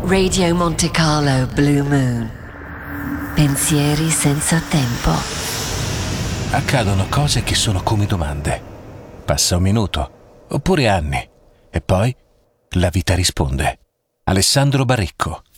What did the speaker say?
Radio Monte Carlo Blue Moon. Pensieri senza tempo. Accadono cose che sono come domande. Passa un minuto, oppure anni, e poi la vita risponde. Alessandro Baricco.